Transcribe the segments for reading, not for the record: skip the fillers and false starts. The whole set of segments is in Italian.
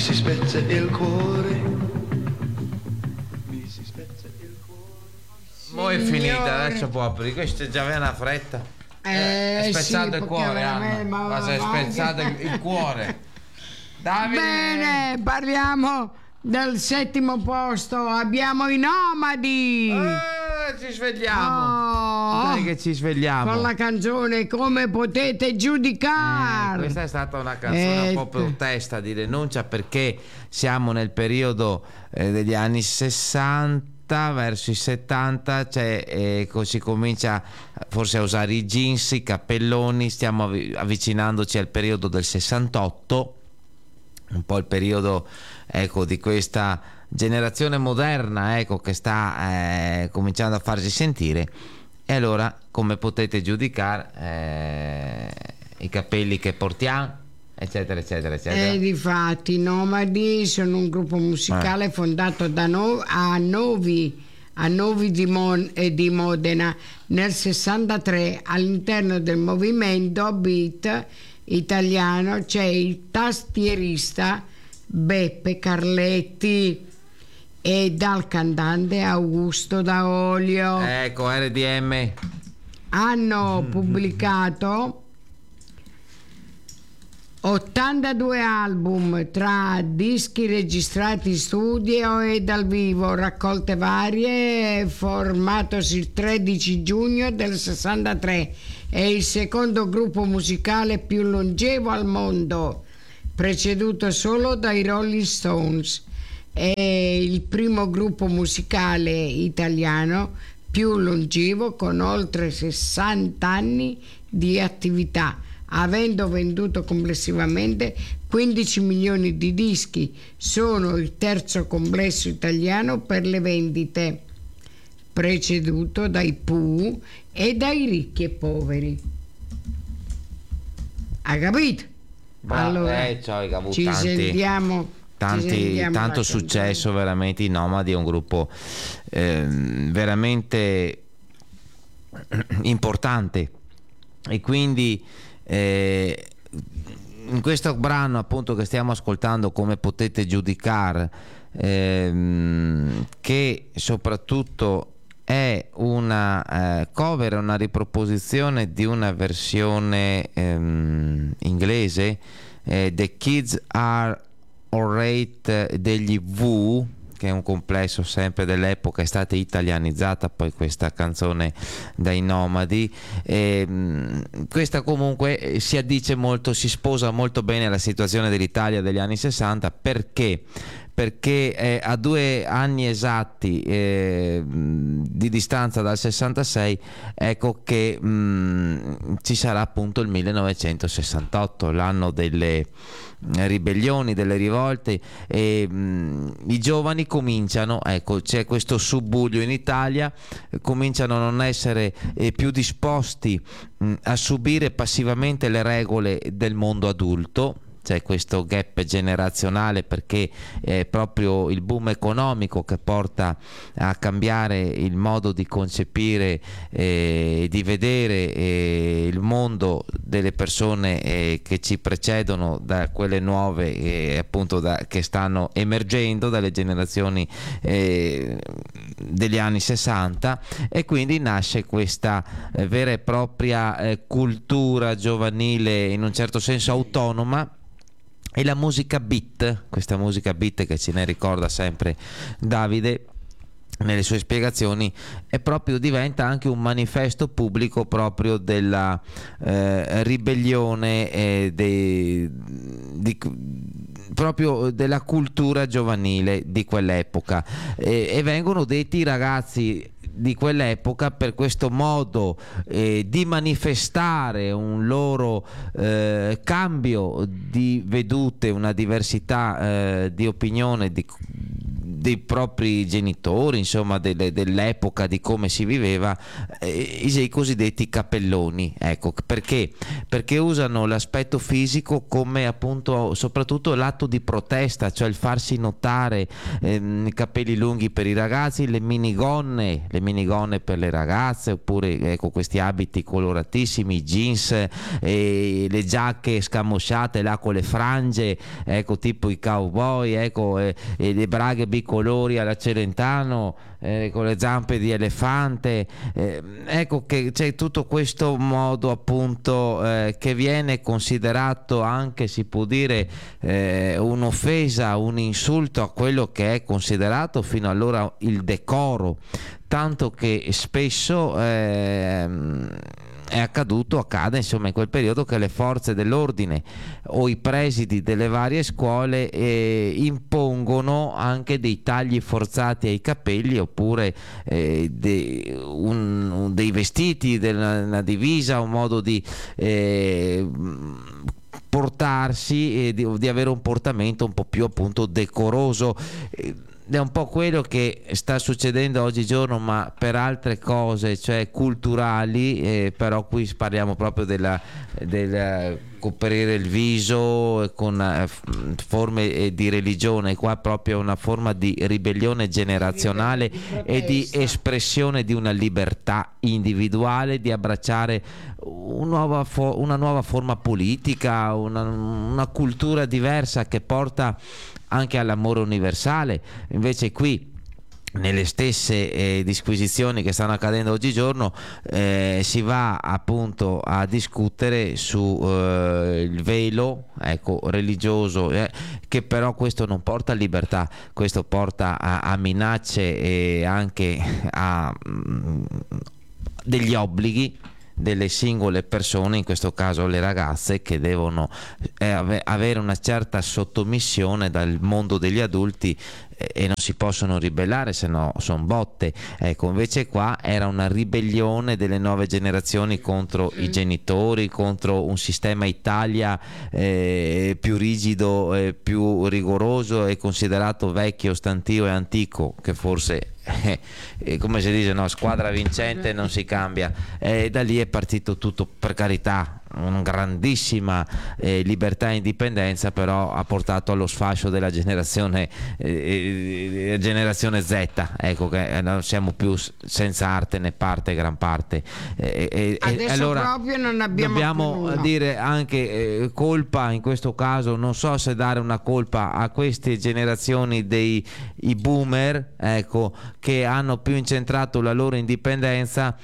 si spezza il cuore, mi si spezza il cuore. Mo' è finita, adesso può aprire, questo già viene una fretta. È spezzato sì, il cuore, Anna. Ma si è spezzato il cuore. Davide! Bene, parliamo del settimo posto. Abbiamo i Nomadi. Ci svegliamo. Oh, Dai che ci svegliamo. con la canzone Come potete giudicare. Questa è stata una canzone un po' protesta di denuncia, perché siamo nel periodo degli anni 60 verso i 70, si comincia forse a usare i jeans, i cappelloni, stiamo avvicinandoci al periodo del 68, un po' il periodo di questa generazione moderna che sta cominciando a farsi sentire. E allora, come potete giudicare, i capelli che portiamo, eccetera eccetera eccetera. Difatti i Nomadi sono un gruppo musicale fondato a Novi di Modena nel 63. All'interno del movimento beat italiano c'è il tastierista Beppe Carletti e dal cantante Augusto Daolio. Ecco, RDM hanno pubblicato 82 album tra dischi registrati in studio e dal vivo, raccolte varie, formatosi il 13 giugno del 63. È il secondo gruppo musicale più longevo al mondo, preceduto solo dai Rolling Stones. È il primo gruppo musicale italiano più longevo, con oltre 60 anni di attività, avendo venduto complessivamente 15 milioni di dischi. Sono il terzo complesso italiano per le vendite, preceduto dai Pooh e dai Ricchi e Poveri. Ha capito? Allora, ci sentiamo. Tanto successo veramente. I Nomadi è un gruppo veramente importante, e quindi in questo brano appunto che stiamo ascoltando, Come potete giudicare, che soprattutto è una cover, una riproposizione di una versione inglese, The Kids Are Alright degli Who, che è un complesso sempre dell'epoca. È stata italianizzata poi questa canzone dai Nomadi, questa comunque si addice molto, si sposa molto bene alla situazione dell'Italia degli anni 60, perché a 2 anni esatti di distanza dal 66, ecco che ci sarà appunto il 1968, l'anno delle ribellioni, delle rivolte, e i giovani cominciano, c'è questo subbuglio in Italia, cominciano a non essere più disposti a subire passivamente le regole del mondo adulto. C'è questo gap generazionale, perché è proprio il boom economico che porta a cambiare il modo di concepire e di vedere il mondo delle persone che ci precedono, da quelle nuove appunto che stanno emergendo dalle generazioni degli anni 60, e quindi nasce questa vera e propria cultura giovanile, in un certo senso autonoma. E la musica beat, questa musica beat che ce ne ricorda sempre Davide nelle sue spiegazioni, è proprio, diventa anche un manifesto pubblico proprio della ribellione, proprio della cultura giovanile di quell'epoca, e vengono detti i ragazzi di quell'epoca per questo modo di manifestare un loro cambio di vedute, una diversità di opinione, dei propri genitori, insomma dell'epoca, di come si viveva, i cosiddetti cappelloni. Ecco, perché usano l'aspetto fisico come appunto soprattutto l'atto di protesta, cioè il farsi notare, i capelli lunghi per i ragazzi, le minigonne per le ragazze, oppure ecco questi abiti coloratissimi, i jeans, le giacche scamosciate là con le frange, ecco, tipo i cowboy, ecco, e le braghe bicolori alla Celentano, con le zampe di elefante, ecco che c'è tutto questo modo appunto che viene considerato anche, si può dire, un'offesa, un insulto a quello che è considerato fino allora il decoro, tanto che spesso accade insomma in quel periodo che le forze dell'ordine o i presidi delle varie scuole impongono anche dei tagli forzati ai capelli, oppure dei vestiti, della divisa, un modo di portarsi e di avere un portamento un po' più appunto decoroso. È un po' quello che sta succedendo oggigiorno, ma per altre cose, cioè culturali, però qui parliamo proprio del coprire il viso con forme di religione. Qua proprio una forma di ribellione generazionale e di espressione di una libertà individuale, di abbracciare una nuova forma politica, una cultura diversa che porta anche all'amore universale. Invece qui, nelle stesse disquisizioni che stanno accadendo oggigiorno, si va appunto a discutere su il velo, ecco, religioso, che però questo non porta a libertà, questo porta a minacce e anche a degli obblighi delle singole persone, in questo caso le ragazze, che devono avere una certa sottomissione dal mondo degli adulti e non si possono ribellare, se no sono botte. Ecco, invece qua era una ribellione delle nuove generazioni contro i genitori, contro un sistema Italia più rigido, più rigoroso e considerato vecchio, stantio e antico, che forse come si dice, no, squadra vincente non si cambia. Da lì è partito tutto, per carità, una grandissima libertà e indipendenza, però ha portato allo sfascio della generazione Z, ecco, che non siamo più senza arte né parte, gran parte. Adesso allora proprio non abbiamo più dire anche colpa in questo caso, non so se dare una colpa a queste generazioni dei boomer, ecco, che hanno più incentrato la loro indipendenza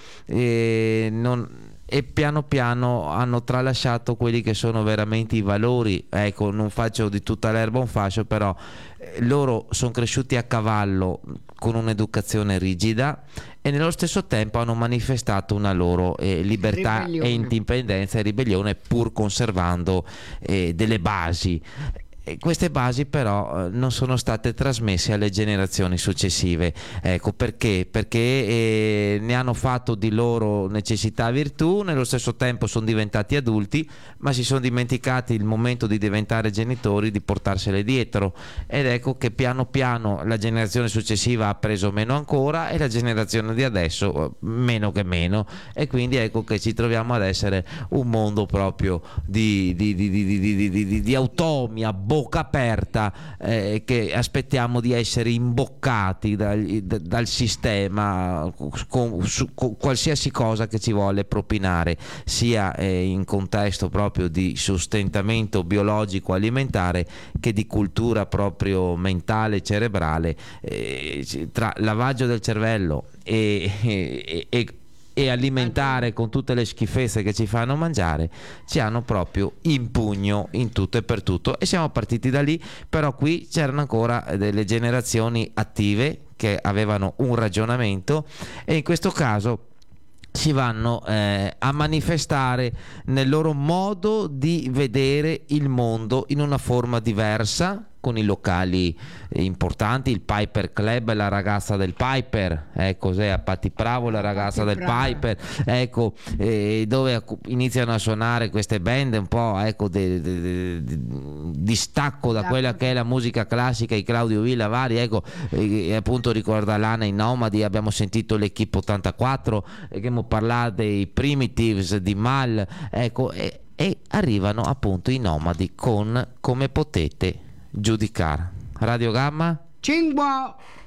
e piano piano hanno tralasciato quelli che sono veramente i valori. Ecco, non faccio di tutta l'erba un fascio, però loro sono cresciuti a cavallo con un'educazione rigida e nello stesso tempo hanno manifestato una loro libertà e indipendenza e ribellione, pur conservando delle basi. Queste basi però non sono state trasmesse alle generazioni successive. Ecco perché ne hanno fatto di loro necessità virtù, nello stesso tempo sono diventati adulti, ma si sono dimenticati il momento di diventare genitori, di portarsele dietro, ed ecco che piano piano la generazione successiva ha preso meno ancora e la generazione di adesso meno che meno, e quindi ecco che ci troviamo ad essere un mondo proprio di automi, bocca aperta, che aspettiamo di essere imboccati dal sistema con qualsiasi cosa che ci vuole propinare, sia in contesto proprio di sostentamento biologico alimentare che di cultura proprio mentale, cerebrale, tra lavaggio del cervello e alimentare con tutte le schifezze che ci fanno mangiare, ci hanno proprio in pugno in tutto e per tutto. E siamo partiti da lì, però qui c'erano ancora delle generazioni attive che avevano un ragionamento, e in questo caso si vanno a manifestare nel loro modo di vedere il mondo in una forma diversa, con i locali importanti, il Piper Club, la ragazza del Piper, cos'è, a Patti Bravo, la ragazza del Piper, ecco, dove iniziano a suonare queste band un po', ecco, di stacco da quella che è la musica classica, i Claudio Villa vari, ecco, appunto ricorda Lana, i Nomadi, abbiamo sentito l'Equipe 84, abbiamo parlato dei Primitives di Mal, ecco, e arrivano appunto i Nomadi con Come potete giudicare. Radio Gamma? Cingua!